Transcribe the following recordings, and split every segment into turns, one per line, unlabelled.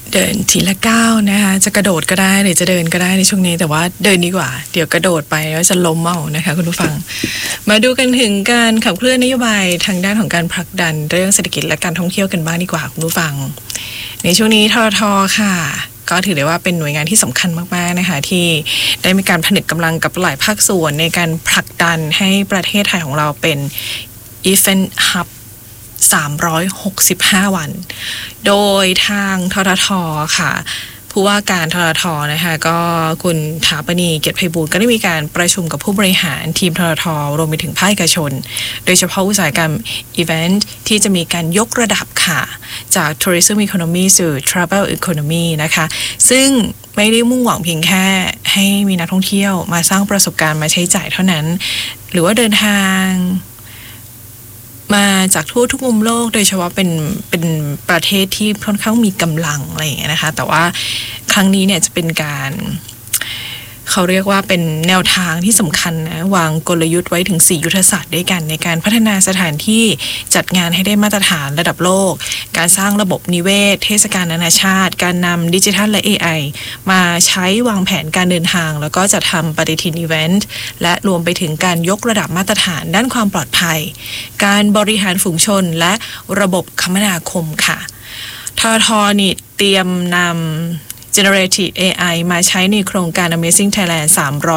เดินทีละก้าวนะคะจะกระโดดก็ได้หรือจะเดินก็ได้ในช่วงนี้แต่ว่าเดินดีกว่าเดี๋ยวกระโดดไปแล้วจะล้มเอานะคะคุณผู้ฟังมาดูกันถึงการขับเคลื่อนนโยบายทางด้านของการผลักดันเรื่องเศรษฐกิจและการท่องเที่ยวกันบ้างดีกว่าคุณผู้ฟังในช่วงนี้ทท.ค่ะก็ถือได้ว่าเป็นหน่วยงานที่สำคัญมากๆนะคะที่ได้มีการผนึกกำลังกับหลายภาคส่วนในการผลักดันให้ประเทศไทยของเราเป็น Event Hub 365 วันโดยทางททท.ค่ะผู้ว่าการททท.นะคะก็คุณถาปณีเกียรติไพบูลย์ก็ได้มีการประชุมกับผู้บริหารทีมททท.รวมไปถึงภาคเอกชนโดยเฉพาะอุตสาหกรรมอีเวนต์ที่จะมีการยกระดับค่ะจาก Tourism Economy สู่ Travel Economy นะคะซึ่งไม่ได้มุ่งหวังเพียงแค่ให้มีนักท่องเที่ยวมาสร้างประสบการณ์มาใช้จ่ายเท่านั้นหรือว่าเดินทางมาจากทั่วทุกมุมโลกโดยเฉพาะเป็นประเทศที่ค่อนข้างมีกำลังอะไรอย่างเงี้ยนะคะแต่ว่าครั้งนี้เนี่ยจะเป็นการเขาเรียกว่าเป็นแนวทางที่สำคัญนะวางกลยุทธ์ไว้ถึง4ยุทธศาสตร์ด้วยกันในการพัฒนาสถานที่จัดงานให้ได้มาตรฐานระดับโลกการสร้างระบบนิเวศเทศกาลนานาชาติการนำดิจิทัลและ AI มาใช้วางแผนการเดินทางแล้วก็จะทำปฏิทินอีเวนต์และรวมไปถึงการยกระดับมาตรฐานด้านความปลอดภัยการบริหารฝูงชนและระบบคมนาคมค่ะทท.นี่เตรียมนำGenerative AI มาใช้ในโครงการ Amazing Thailand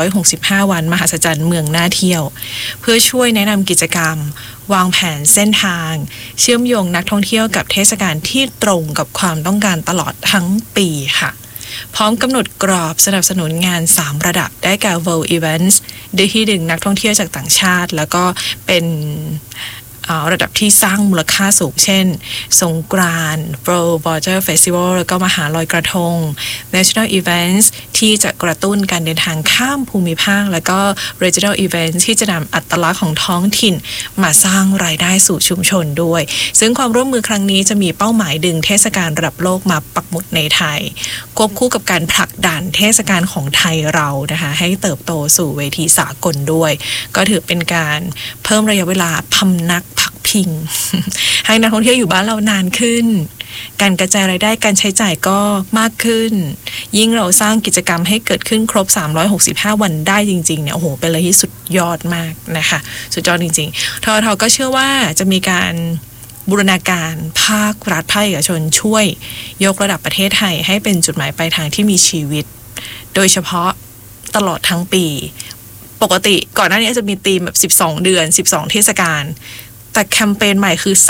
365 วันมหัศจรรย์เมืองน่าเที่ยวเพื่อช่วยแนะนำกิจกรรมวางแผนเส้นทางเชื่อมโยงนักท่องเที่ยวกับเทศกาลที่ตรงกับความต้องการตลอดทั้งปีค่ะพร้อมกำหนดกรอบสนับสนุนงาน3ระดับได้แก่ World Events โดยที่ดึงนักท่องเที่ยวจากต่างชาติแล้วก็เป็นระดับที่สร้างมูลค่าสูงเช่นสงกรานต์ World Water Festival แล้วก็มหาลอยกระทง National Events ที่จะกระตุ้นการเดินทางข้ามภูมิภาคแล้วก็ Regional Events ที่จะนำอัตลักษณ์ของท้องถิ่นมาสร้างรายได้สู่ชุมชนด้วยซึ่งความร่วมมือครั้งนี้จะมีเป้าหมายดึงเทศกาลระดับโลกมาปักหมุดในไทยควบคู่กับการผลักดันเทศกาลของไทยเรานะคะให้เติบโตสู่เวทีสากลด้วยก็ถือเป็นการเพิ่มระยะเวลาพำนักพักพิงให้นักท่องเที่ยวอยู่บ้านเรานานขึ้นการกระจายรายได้การใช้จ่ายก็มากขึ้นยิ่งเราสร้างกิจกรรมให้เกิดขึ้นครบ365 วันได้จริงๆเนี่ยโอ้โหเป็นอะไรที่สุดยอดมากนะคะสุดยอดจริงๆทท.ก็เชื่อว่าจะมีการบูรณาการภาครัฐภาคเอกชนช่วยยกระดับประเทศไทยให้เป็นจุดหมายปลายทางที่มีชีวิตโดยเฉพาะตลอดทั้งปีปกติก่อนหน้านี้จะมีธีมแบบ12 เดือน12 เทศกาลแต่แคมเปญใหม่คือ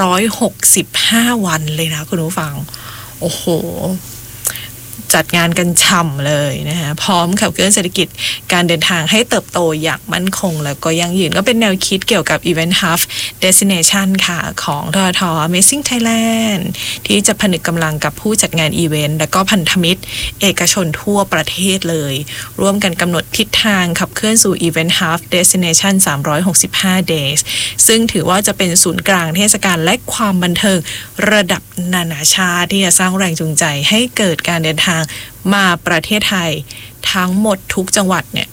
365 วันเลยนะคุณผู้ฟังโอ้โหจัดงานกันฉ่ำเลยนะคะพร้อมขับเคลื่อนเศรษฐกิจการเดินทางให้เติบโตอย่างมั่นคงแล้วก็ยั่งยืนก็เป็นแนวคิดเกี่ยวกับ Event Hub Destination ค่ะของทท. Amazing Thailand ที่จะผนึกกำลังกับผู้จัดงานอีเวนต์และก็พันธมิตรเอกชนทั่วประเทศเลยร่วมกันกำหนดทิศทางขับเคลื่อนสู่ Event Hub Destination 365 days ซึ่งถือว่าจะเป็นศูนย์กลางเทศกาลและความบันเทิงระดับนานาชาติที่จะสร้างแรงจูงใจให้เกิดการเดินทางมาประเทศไทยทั้งหมดทุกจังหวัดเนี่ย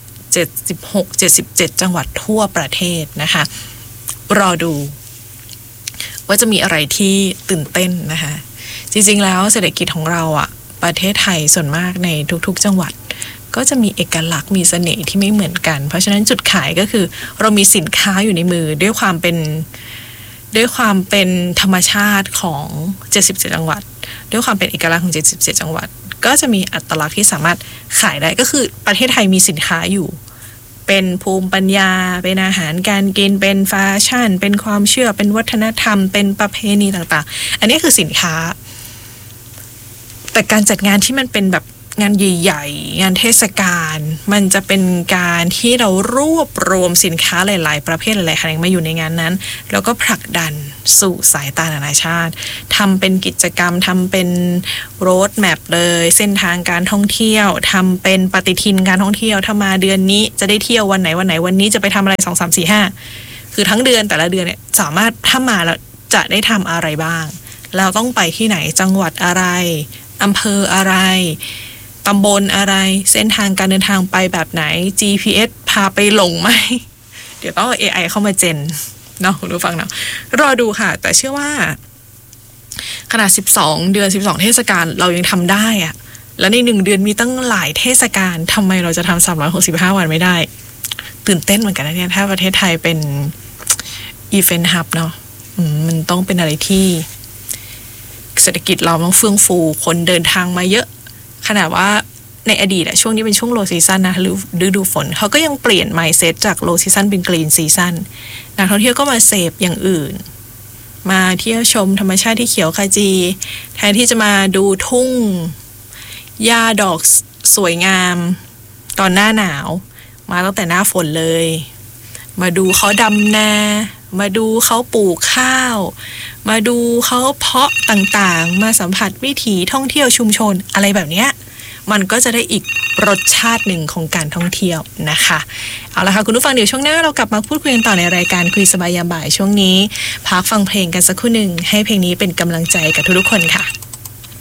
76-77 จังหวัดทั่วประเทศนะคะรอดูว่าจะมีอะไรที่ตื่นเต้นนะคะจริงๆแล้วเศรษฐกิจของเราอ่ะประเทศไทยส่วนมากในทุกๆจังหวัดก็จะมีเอกลักษณ์มีเสน่ห์ที่ไม่เหมือนกันเพราะฉะนั้นจุดขายก็คือเรามีสินค้าอยู่ในมือด้วยความเป็นธรรมชาติของ77 จังหวัดด้วยความเป็นเอกลักษณ์ของ77 จังหวัดก็จะมีอัตลักษณ์ที่สามารถขายได้ก็คือประเทศไทยมีสินค้าอยู่เป็นภูมิปัญญาเป็นอาหารการกินเป็นแฟชั่นเป็นความเชื่อเป็นวัฒนธรรมเป็นประเพณีต่างๆอันนี้คือสินค้าแต่การจัดงานที่มันเป็นแบบงานใหญ่ๆงานเทศกาลมันจะเป็นการที่เรารวบรวมสินค้าหลายๆประเภทหลายๆแขนงมาอยู่ในงานนั้นแล้วก็ผลักดันสู่สายตานานาชาติทำเป็นกิจกรรมทำเป็นโรดแมปเลยเส้นทางการท่องเที่ยวทำเป็นปฏิทินการท่องเที่ยวถ้ามาเดือนนี้จะได้เที่ยววันไหนวันนี้จะไปทำอะไร2 3 4 5คือทั้งเดือนแต่ละเดือนเนี่ยสามารถถ้ามาแล้วจะได้ทำอะไรบ้างแล้วต้องไปที่ไหนจังหวัดอะไรอำเภออะไรตำบลอะไรเส้นทางการเดินทางไปแบบไหน GPS พาไปหลงไหมเดี๋ยวต้องเอา AI เข้ามาเจนเนาะคุณผู้ฟังเนาะรอดูค่ะแต่เชื่อว่าขนาด12 เดือน12 เทศกาลเรายังทำได้อะแล้วใน1 เดือนมีตั้งหลายเทศกาลทำไมเราจะทำ365 วันไม่ได้ตื่นเต้นเหมือนกันนะเนี่ยถ้าประเทศไทยเป็นอีเวนต์ฮับเนาะมันต้องเป็นอะไรที่เศรษฐกิจเราต้องเฟื่องฟูคนเดินทางมาเยอะขนาดว่าในอดีตอะช่วงนี้เป็นช่วงโลซีซันนะหรือฤดูฝนเขาก็ยังเปลี่ยน mindset จากโลซีซันเป็นกรีนซีซันนักท่องเที่ยวก็มาเสพอย่างอื่นมาเที่ยวชมธรรมชาติที่เขียวขจีแทนที่จะมาดูทุ่งหญ้าดอกสวยงามตอนหน้าหนาวมาตั้งแต่หน้าฝนเลยมาดูเขาดำนามาดูเขาปลูกข้าวมาดูเขาเพาะต่างๆมาสัมผัสวิถีท่องเที่ยวชุมชนอะไรแบบเนี้ยมันก็จะได้อีกรสชาติหนึ่งของการท่องเที่ยวนะคะเอาละค่ะคุณผู้ฟังเดี๋ยวช่วงหน้าเรากลับมาพูดคุยกันต่อในรายการคุยสบายยามบ่ายช่วงนี้พักฟังเพลงกันสักครู่หนึ่งให้เพลงนี้เป็นกำลังใจกับทุกๆคนค่ะ